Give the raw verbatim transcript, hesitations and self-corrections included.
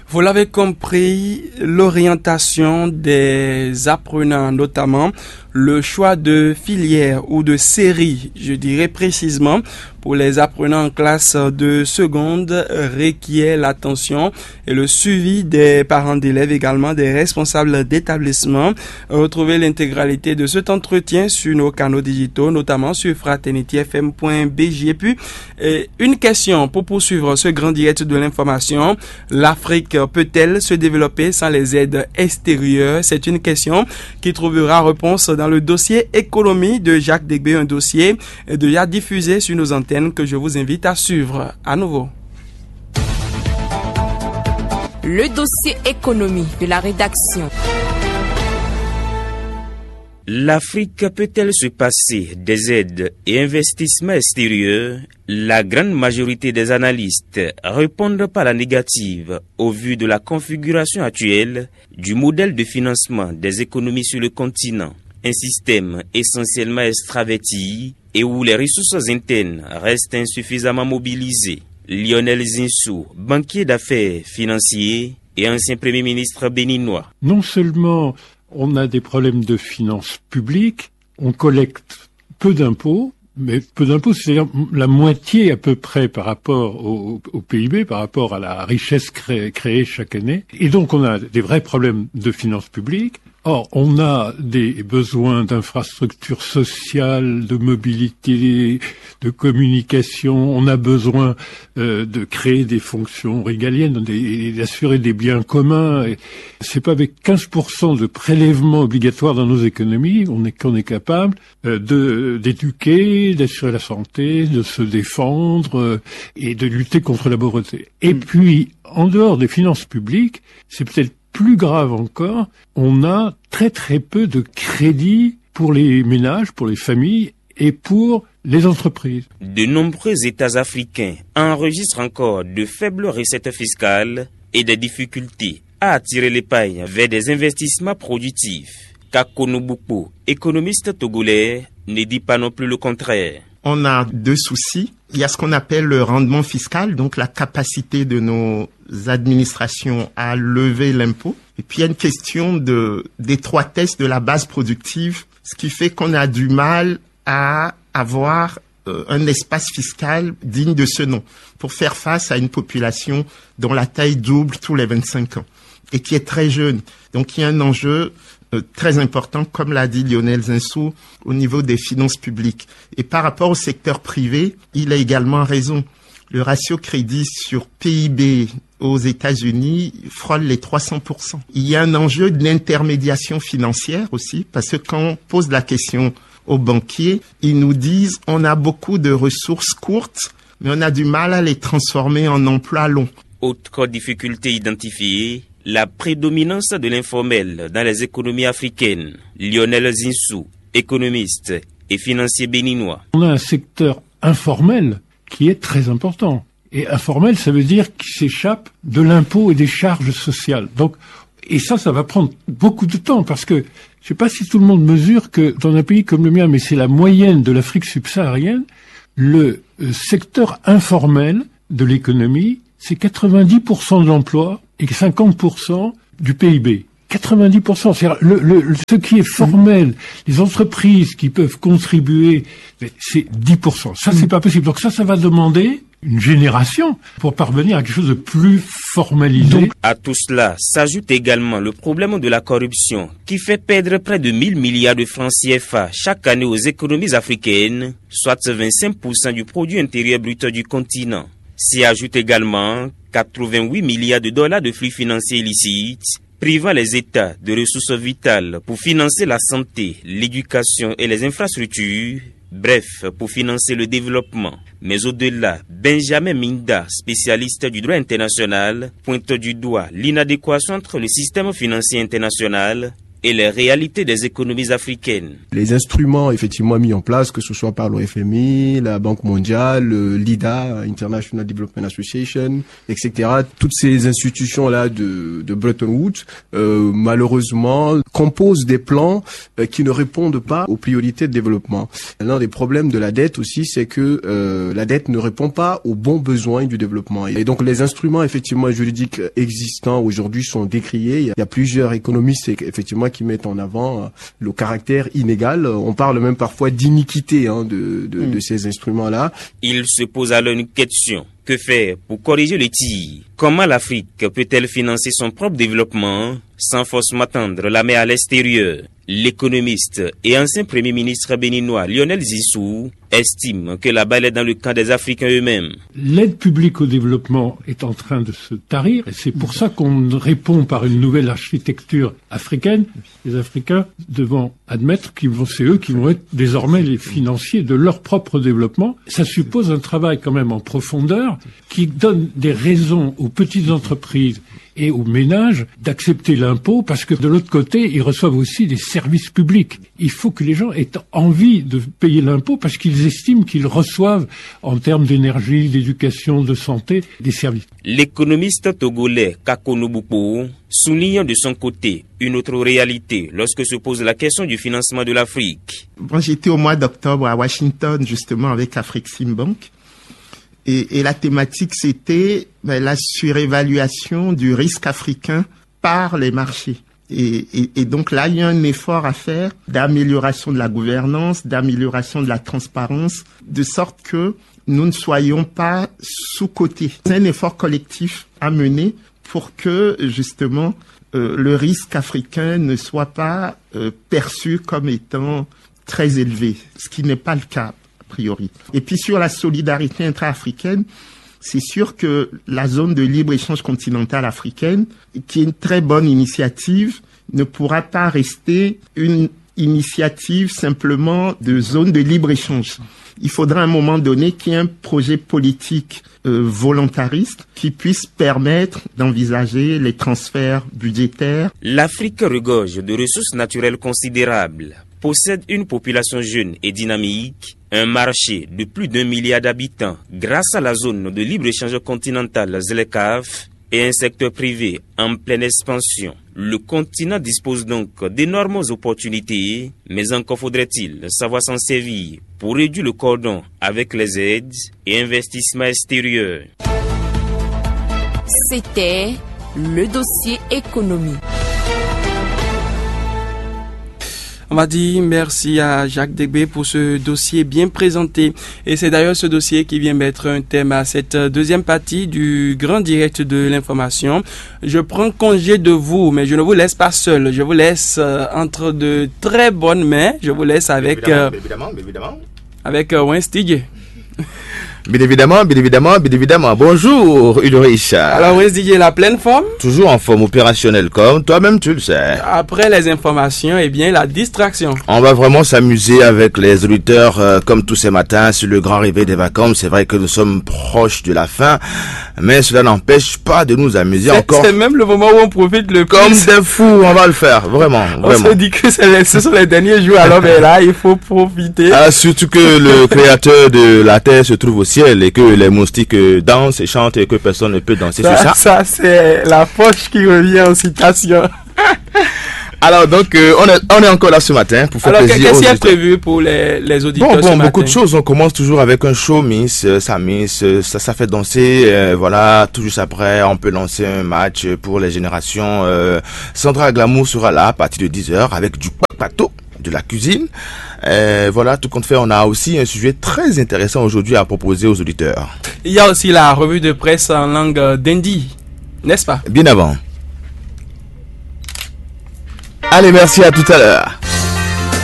Vous l'avez compris, l'orientation des apprenants, notamment le choix de filière ou de série, je dirais précisément, pour les apprenants en classe de seconde requiert l'attention et le suivi des parents d'élèves, également des responsables d'établissement. Retrouvez l'intégralité de cet entretien sur nos canaux digitaux, notamment sur fraternité f m point b j. Et puis, une question pour poursuivre ce grand direct de l'information. L'Afrique peut-elle se développer sans les aides extérieures? C'est une question qui trouvera réponse dans le dossier économie de Jacques Degbé, un dossier déjà diffusé sur nos antennes que je vous invite à suivre à nouveau. Le dossier économie de la rédaction. L'Afrique peut-elle se passer des aides et investissements extérieurs? La grande majorité des analystes répondent par la négative au vu de la configuration actuelle du modèle de financement des économies sur le continent. Un système essentiellement extraverti et où les ressources internes restent insuffisamment mobilisées. Lionel Zinsou, banquier d'affaires financier et ancien premier ministre béninois. Non seulement on a des problèmes de finances publiques, on collecte peu d'impôts, mais peu d'impôts, c'est-à-dire la moitié à peu près par rapport au, au P I B, par rapport à la richesse créée, créée chaque année. Et donc on a des vrais problèmes de finances publiques. Or, on a des besoins d'infrastructures sociales, de mobilité, de communication. On a besoin euh, de créer des fonctions régaliennes, des, d'assurer des biens communs. Et c'est pas avec quinze pour cent de prélèvements obligatoires dans nos économies on est, qu'on est capable euh, de d'éduquer, d'assurer la santé, de se défendre euh, et de lutter contre la pauvreté. Et puis, en dehors des finances publiques, c'est peut-être plus grave encore, on a très très peu de crédits pour les ménages, pour les familles et pour les entreprises. De nombreux États africains enregistrent encore de faibles recettes fiscales et des difficultés à attirer l'épargne vers des investissements productifs. Kako Nobupo, économiste togolais, ne dit pas non plus le contraire. On a deux soucis. Il y a ce qu'on appelle le rendement fiscal, donc la capacité de nos administrations à lever l'impôt. Et puis il y a une question de d'étroitesse de la base productive, ce qui fait qu'on a du mal à avoir euh, un espace fiscal digne de ce nom pour faire face à une population dont la taille double tous les vingt-cinq ans et qui est très jeune. Donc il y a un enjeu Euh, très important, comme l'a dit Lionel Zinsou, au niveau des finances publiques. Et par rapport au secteur privé, il a également raison. Le ratio crédit sur P I B aux États-Unis frôle les trois cents pour cent. Il y a un enjeu d'intermédiation financière aussi, parce que quand on pose la question aux banquiers, ils nous disent on a beaucoup de ressources courtes, mais on a du mal à les transformer en emplois longs. Autre difficulté identifiée, la prédominance de l'informel dans les économies africaines. Lionel Zinsou, économiste et financier béninois. On a un secteur informel qui est très important. Et informel, ça veut dire qu'il s'échappe de l'impôt et des charges sociales. Donc, et ça, ça va prendre beaucoup de temps parce que je sais pas si tout le monde mesure que dans un pays comme le mien, mais c'est la moyenne de l'Afrique subsaharienne, le secteur informel de l'économie, c'est quatre-vingt-dix pour cent de l'emploi et cinquante pour cent du P I B. quatre-vingt-dix pour cent, c'est-à-dire le, le, ce qui est formel, les entreprises qui peuvent contribuer, c'est dix pour cent. Ça, c'est pas possible. Donc ça, ça va demander une génération pour parvenir à quelque chose de plus formalisé. Donc, à tout cela s'ajoute également le problème de la corruption qui fait perdre près de mille milliards de francs C F A chaque année aux économies africaines, soit vingt-cinq pour cent du produit intérieur brut du continent. S'y ajoute également quatre-vingt-huit milliards de dollars de flux financiers illicites, privant les États de ressources vitales pour financer la santé, l'éducation et les infrastructures, bref, pour financer le développement. Mais au-delà, Benjamin Minda, spécialiste du droit international, pointe du doigt l'inadéquation entre le système financier international et les réalités des économies africaines. Les instruments effectivement mis en place, que ce soit par l'O F M I, la Banque mondiale, l'I D A, International Development Association, et cetera. Toutes ces institutions-là de, de Bretton Woods, euh, malheureusement, composent des plans euh, qui ne répondent pas aux priorités de développement. L'un des problèmes de la dette aussi, c'est que euh, la dette ne répond pas aux bons besoins du développement. Et donc les instruments effectivement juridiques existants aujourd'hui sont décriés. Il y a plusieurs économistes effectivement qui mettent en avant euh, le caractère inégal. On parle même parfois d'iniquité hein, de, de, mmh. de ces instruments-là. Il se pose alors une question. Que faire pour corriger le tir? Comment l'Afrique peut-elle financer son propre développement sans forcément tendre la main à l'extérieur? L'économiste et ancien premier ministre béninois Lionel Zissou estime que la balle est dans le camp des Africains eux-mêmes. L'aide publique au développement est en train de se tarir et c'est pour ça qu'on répond par une nouvelle architecture africaine. Les Africains devant admettre qu'ils vont, c'est eux qui vont être désormais les financiers de leur propre développement. Ça suppose un travail quand même en profondeur qui donne des raisons aux petites entreprises et aux ménages d'accepter l'impôt parce que de l'autre côté, ils reçoivent aussi des services publics. Il faut que les gens aient envie de payer l'impôt parce qu'ils estiment qu'ils reçoivent en termes d'énergie, d'éducation, de santé, des services. L'économiste togolais Kako Nobupo souligne de son côté une autre réalité lorsque se pose la question du financement de l'Afrique. Bon, j'étais au mois d'octobre à Washington justement avec Afreximbank. Et, et la thématique, c'était ben, la surévaluation du risque africain par les marchés. Et, et, et donc là, il y a un effort à faire d'amélioration de la gouvernance, d'amélioration de la transparence, de sorte que nous ne soyons pas sous-cotés. C'est un effort collectif à mener pour que, justement, euh, le risque africain ne soit pas euh, perçu comme étant très élevé, ce qui n'est pas le cas. Priori. Et puis sur la solidarité intra-africaine, c'est sûr que la zone de libre-échange continentale africaine, qui est une très bonne initiative, ne pourra pas rester une initiative simplement de zone de libre-échange. Il faudra à un moment donné qu'il y ait un projet politique euh, volontariste qui puisse permettre d'envisager les transferts budgétaires. L'Afrique regorge de ressources naturelles considérables, possède une population jeune et dynamique, un marché de plus d'un milliard d'habitants grâce à la zone de libre-échange continentale ZLECAf et un secteur privé en pleine expansion. Le continent dispose donc d'énormes opportunités, mais encore faudrait-il savoir s'en servir pour réduire le cordon avec les aides et investissements extérieurs. C'était le dossier économie. On va dire merci à Jacques Degbé pour ce dossier bien présenté. Et c'est d'ailleurs ce dossier qui vient mettre un thème à cette deuxième partie du grand direct de l'information. Je prends congé de vous, mais je ne vous laisse pas seul. Je vous laisse euh, entre de très bonnes mains. Je vous laisse avec... Bien euh, évidemment, bien évidemment. Avec euh, Winstig. Bien évidemment, bien évidemment, bien évidemment. Bonjour, Ulrich. Alors, Winstig est la pleine forme? Toujours en forme opérationnelle, comme toi-même tu le sais. Après les informations, eh bien, la distraction. On va vraiment s'amuser avec les auditeurs, euh, comme tous ces matins, sur le grand réveil des vacances. C'est vrai que nous sommes proches de la fin, mais cela n'empêche pas de nous amuser encore. C'est même le moment où on profite le Comme plus. des fous, on va le faire, vraiment, vraiment. On se dit que c'est les, ce sont les derniers jours, alors mais là, il faut profiter. Ah, surtout que le créateur de la terre se trouve au ciel et que les moustiques dansent et chantent et que personne ne peut danser ça, sur ça. Ça, c'est la poche qui revient en citation. Alors donc, euh, on, est, on est encore là ce matin pour faire Alors, plaisir qu'est-ce aux qui est auditeurs. prévu pour les, les auditeurs Bon, ce bon, matin? beaucoup de choses. On commence toujours avec un show Miss, euh, ça Miss, euh, ça, ça fait danser. Euh, voilà, tout juste après, on peut lancer un match pour les générations. Euh, Sandra Glamour sera là à partir de dix heures avec du pato, de la cuisine. Euh, voilà, tout compte fait, on a aussi un sujet très intéressant aujourd'hui à proposer aux auditeurs. Il y a aussi la revue de presse en langue d'Indi, n'est-ce pas? Bien avant. Allez, merci, à tout à l'heure.